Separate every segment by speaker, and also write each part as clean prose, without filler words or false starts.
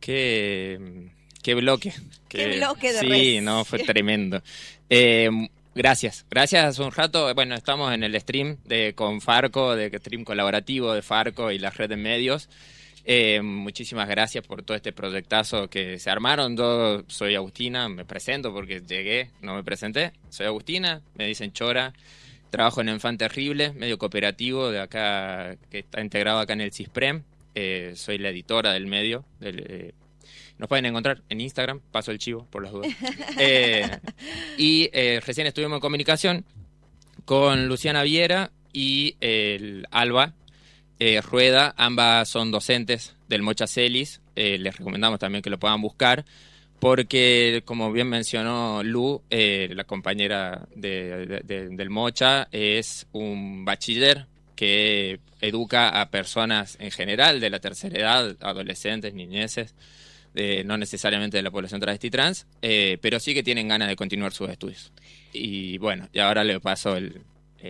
Speaker 1: Qué bloque.
Speaker 2: Qué bloque de
Speaker 1: Sí, no, fue tremendo. Gracias hace un rato. Bueno, estamos en el stream con Farco, de stream colaborativo de Farco y la red de medios. Muchísimas gracias por todo este proyectazo que se armaron. Yo soy Agustina, me presento porque llegué, no me presenté. Soy Agustina, me dicen Chora. Trabajo en Enfant Terrible, medio cooperativo de acá, que está integrado acá en el CISPREM. Soy la editora del medio. Nos pueden encontrar en Instagram, paso el chivo por las dudas. Y recién estuvimos en comunicación con Luciana Viera y el Alba Rueda. Ambas son docentes del Mocha Celis. Les recomendamos también que lo puedan buscar porque, como bien mencionó Lu, la compañera del Mocha, es un bachiller que educa a personas en general de la tercera edad, adolescentes, niñeces, no necesariamente de la población travesti trans, pero sí que tienen ganas de continuar sus estudios. Y bueno, y ahora le paso el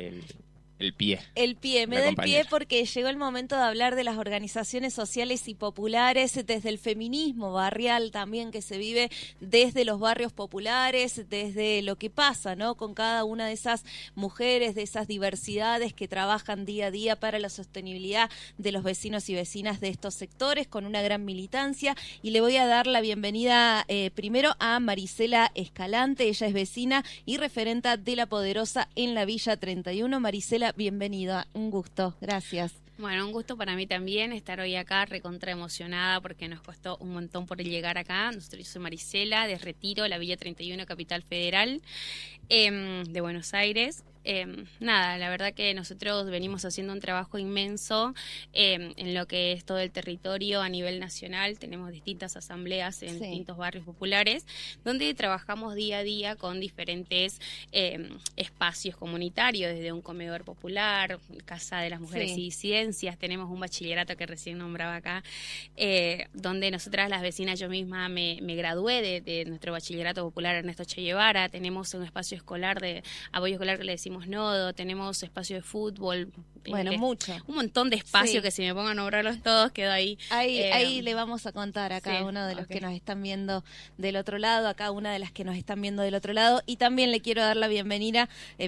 Speaker 1: pie.
Speaker 2: El pie, me da el pie porque llegó el momento de hablar de las organizaciones sociales y populares, desde el feminismo barrial también que se vive desde los barrios populares, desde lo que pasa, ¿no? Con cada una de esas mujeres, de esas diversidades que trabajan día a día para la sostenibilidad de los vecinos y vecinas de estos sectores, con una gran militancia. Y le voy a dar la bienvenida primero a Marisela Escalante. Ella es vecina y referenta de La Poderosa en la Villa 31. Marisela, bienvenida, un gusto, gracias.
Speaker 3: Bueno, un gusto para mí también estar hoy acá, recontra emocionada porque nos costó un montón por llegar acá. Yo soy Marisela, de Retiro, la Villa 31, Capital Federal, de Buenos Aires. Nada, la verdad que nosotros venimos haciendo un trabajo inmenso en lo que es todo el territorio a nivel nacional. Tenemos distintas asambleas en distintos barrios populares donde trabajamos día a día con diferentes espacios comunitarios, desde un comedor popular, Casa de las Mujeres y Disidencias. Tenemos un bachillerato que recién nombraba acá, donde nosotras las vecinas, yo misma me gradué de nuestro bachillerato popular Ernesto Che Guevara. Tenemos un espacio escolar de apoyo escolar que le decimos nodo, tenemos espacio de fútbol,
Speaker 2: bueno, mucho.
Speaker 3: Un montón de espacios que si me pongo a nombrarlos todos quedo ahí.
Speaker 2: Ahí le vamos a contar a cada uno de los que nos están viendo del otro lado, a cada una de las que nos están viendo del otro lado, y también le quiero dar la bienvenida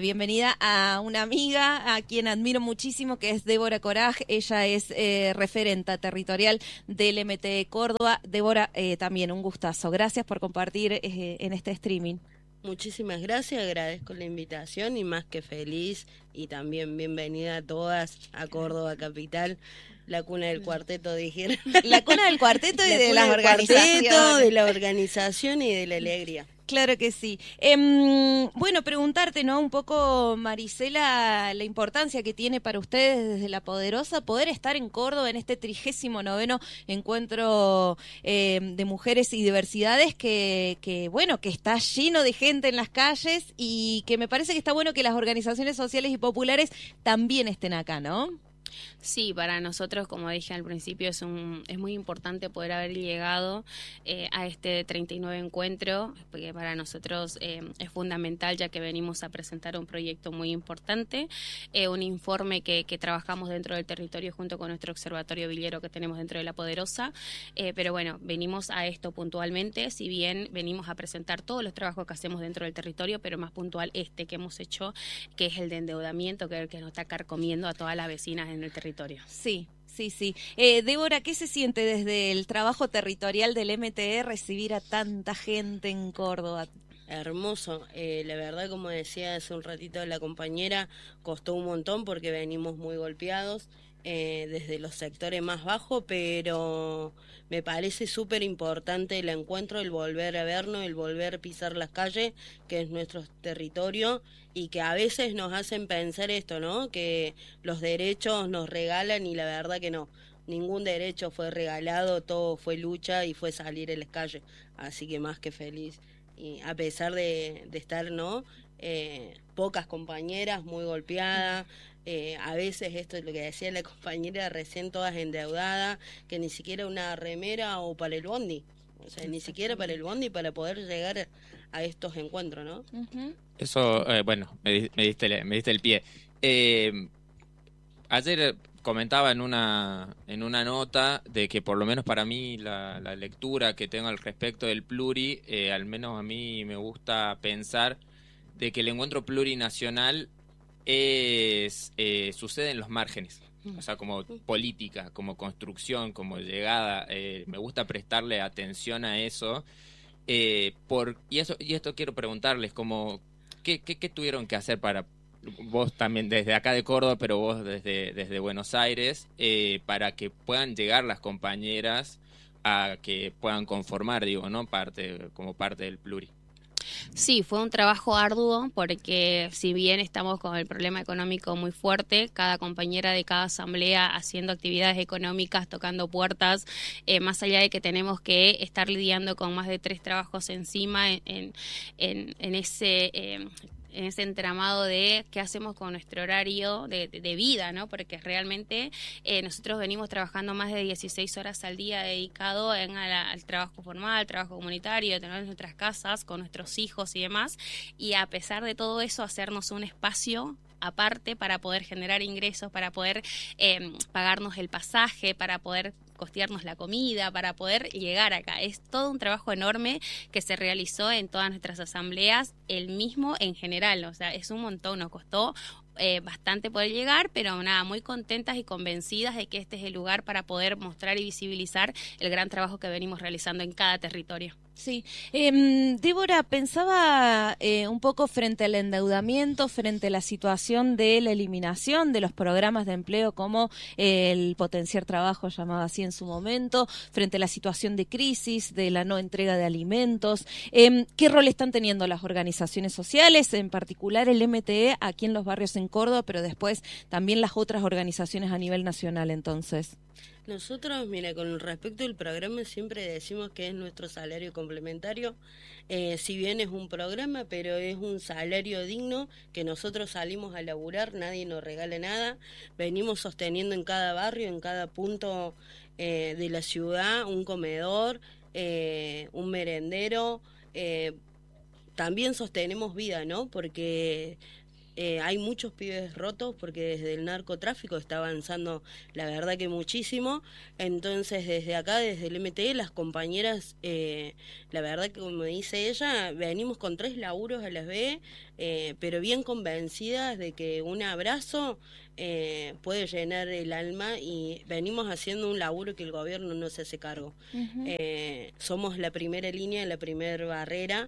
Speaker 2: a una amiga a quien admiro muchísimo, que es Débora Coraj. Ella es referenta territorial del MTE Córdoba. Débora, también un gustazo. Gracias por compartir en este streaming.
Speaker 4: Muchísimas gracias, agradezco la invitación y más que feliz, y también bienvenida a todas a Córdoba Capital, la cuna del cuarteto, dijeron.
Speaker 2: La cuna del cuarteto y de las organizaciones.
Speaker 4: De la organización y de la alegría.
Speaker 2: Claro que sí. Bueno, preguntarte, ¿no? Un poco, Marisela, la importancia que tiene para ustedes desde La Poderosa poder estar en Córdoba en este 39º encuentro de mujeres y diversidades que bueno, que está lleno de gente en las calles y que me parece que está bueno que las organizaciones sociales y populares también estén acá, ¿no?
Speaker 3: Sí, para nosotros, como dije al principio, es muy importante poder haber llegado a este 39 encuentro, porque para nosotros es fundamental, ya que venimos a presentar un proyecto muy importante, un informe que trabajamos dentro del territorio junto con nuestro observatorio villero que tenemos dentro de La Poderosa, pero bueno, venimos a esto puntualmente, si bien venimos a presentar todos los trabajos que hacemos dentro del territorio, pero más puntual que hemos hecho, que es el de endeudamiento, que es el que nos está carcomiendo a todas las vecinas en el territorio.
Speaker 2: Sí. Débora, ¿qué se siente desde el trabajo territorial del MTE recibir a tanta gente en Córdoba?
Speaker 4: Hermoso, la verdad, como decía hace un ratito la compañera, costó un montón porque venimos muy golpeados desde los sectores más bajos, pero me parece súper importante el encuentro, el volver a vernos, el volver a pisar las calles, que es nuestro territorio, y que a veces nos hacen pensar esto, ¿no? Que los derechos nos regalan, y la verdad que no. Ningún derecho fue regalado, todo fue lucha y fue salir a las calles. Así que más que feliz. Y a pesar de estar, ¿no? Pocas compañeras, muy golpeadas. A veces esto es lo que decía la compañera, recién todas endeudadas, que ni siquiera una remera o para el bondi. O sea, ni siquiera para el bondi para poder llegar a estos encuentros, ¿no?
Speaker 2: Uh-huh.
Speaker 1: Eso, bueno, me diste el pie. Ayer comentaba en una nota de que por lo menos para mí la lectura que tengo al respecto del pluri, al menos a mí me gusta pensar de que el encuentro plurinacional sucede en los márgenes. O sea, como política, como construcción, como llegada. Me gusta prestarle atención a eso. Y esto quiero preguntarles, como, ¿qué tuvieron que hacer para, vos también desde acá de Córdoba, pero vos desde Buenos Aires, para que puedan llegar las compañeras a que puedan conformar, digo, ¿no? Como parte del pluri?
Speaker 3: Sí, fue un trabajo arduo porque si bien estamos con el problema económico muy fuerte, cada compañera de cada asamblea haciendo actividades económicas, tocando puertas, más allá de que tenemos que estar lidiando con más de 3 trabajos encima en ese entramado de qué hacemos con nuestro horario de vida, ¿no? Porque realmente nosotros venimos trabajando más de 16 horas al día dedicado al trabajo formal, al trabajo comunitario, tener nuestras casas con nuestros hijos y demás, y a pesar de todo eso, hacernos un espacio aparte para poder generar ingresos, para poder pagarnos el pasaje, para poder costearnos la comida, para poder llegar acá. Es todo un trabajo enorme que se realizó en todas nuestras asambleas, el mismo en general, o sea, es un montón, nos costó bastante poder llegar, pero nada, muy contentas y convencidas de que este es el lugar para poder mostrar y visibilizar el gran trabajo que venimos realizando en cada territorio.
Speaker 2: Sí. Débora, pensaba un poco frente al endeudamiento, frente a la situación de la eliminación de los programas de empleo como el Potenciar Trabajo, llamado así en su momento, frente a la situación de crisis, de la no entrega de alimentos. ¿Qué rol están teniendo las organizaciones sociales, en particular el MTE aquí en los barrios en Córdoba, pero después también las otras organizaciones a nivel nacional entonces?
Speaker 4: Nosotros, mira, con respecto al programa siempre decimos que es nuestro salario complementario, si bien es un programa, pero es un salario digno que nosotros salimos a laburar, nadie nos regala nada, venimos sosteniendo en cada barrio, en cada punto de la ciudad, un comedor, un merendero, también sostenemos vida, ¿no? Porque hay muchos pibes rotos porque desde el narcotráfico está avanzando la verdad que muchísimo, entonces desde acá, desde el MTE, las compañeras, la verdad que como dice ella, venimos con 3 laburos a las vez, pero bien convencidas de que un abrazo puede llenar el alma y venimos haciendo un laburo que el gobierno no se hace cargo. Somos la primera línea, la primera barrera.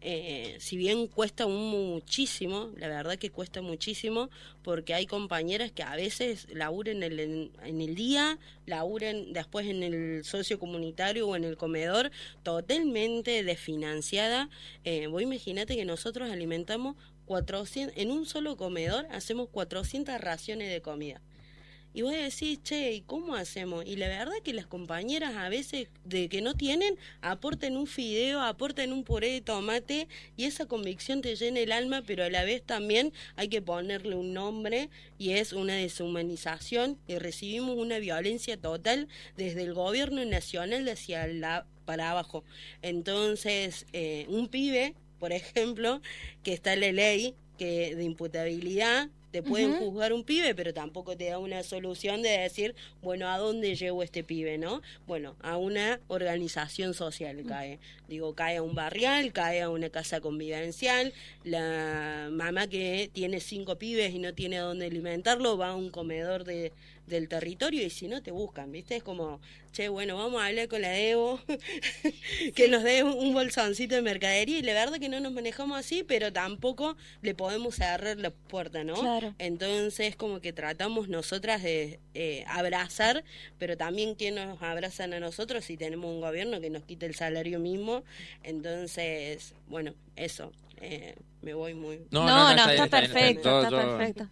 Speaker 4: Si bien cuesta muchísimo, la verdad que cuesta muchísimo, porque hay compañeras que a veces laburan en el día, laburan después en el socio comunitario o en el comedor, totalmente desfinanciada. Vos imaginate que nosotros alimentamos 400, en un solo comedor hacemos 400 raciones de comida. Y vos decís, che, ¿y cómo hacemos? Y la verdad que las compañeras a veces de que no tienen, aportan un fideo, aportan un puré de tomate y esa convicción te llena el alma, pero a la vez también hay que ponerle un nombre y es una deshumanización y recibimos una violencia total desde el gobierno nacional para abajo. Entonces, un pibe, por ejemplo, que está en la ley que de imputabilidad, te pueden juzgar un pibe, pero tampoco te da una solución de decir, bueno, ¿a dónde llevo este pibe, no? Bueno, a una organización social cae. Digo, cae a un barrial, cae a una casa convivencial, la mamá que tiene 5 pibes y no tiene a dónde alimentarlo va a un comedor del territorio y si no te buscan, ¿viste? Es como, che, bueno, vamos a hablar con la Debo que nos dé un bolsoncito de mercadería y la verdad que no nos manejamos así, pero tampoco le podemos cerrar la puerta, ¿no?
Speaker 2: Claro.
Speaker 4: Entonces como que tratamos nosotras de abrazar, pero también que nos abrazan a nosotros si tenemos un gobierno que nos quite el salario mismo. Entonces, bueno, eso. Me voy muy...
Speaker 2: No, está perfecto, está perfecto.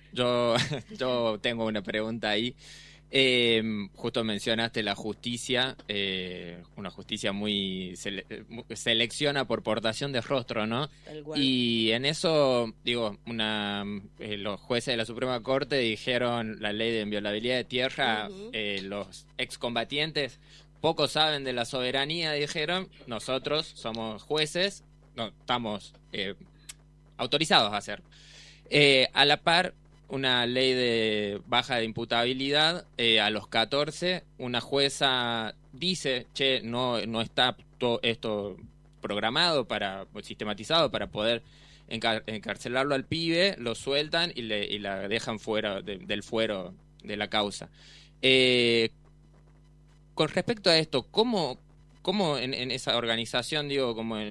Speaker 1: Yo tengo una pregunta ahí. Justo mencionaste la justicia, una justicia muy selecciona por portación de rostro, ¿no? Y en eso, digo, los jueces de la Suprema Corte dijeron la ley de inviolabilidad de tierra, los excombatientes poco saben de la soberanía, dijeron, nosotros somos jueces, no estamos autorizados a hacer. A la par, una ley de baja de imputabilidad, a los 14 una jueza dice, che, no está esto programado sistematizado para poder encarcelarlo al pibe, lo sueltan y la dejan fuera del fuero de la causa. Con respecto a esto, ¿cómo en esa organización, digo, como